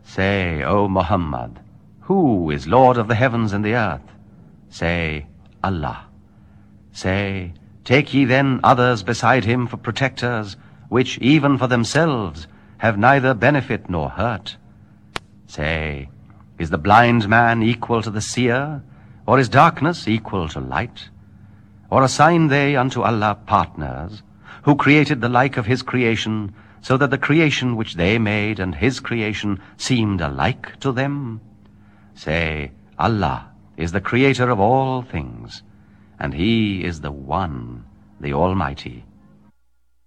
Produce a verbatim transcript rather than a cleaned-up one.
Say, O Muhammad, who is Lord of the heavens and the earth? Say, Allah. Say, take ye then others beside him for protectors, which even for themselves have neither benefit nor hurt. Say, is the blind man equal to the seer, or is darkness equal to light? Or assign they unto Allah partners, who created the like of his creation, so that the creation which they made and his creation seemed alike to them? Say, Allah is the creator of all things, and he is the One, the Almighty.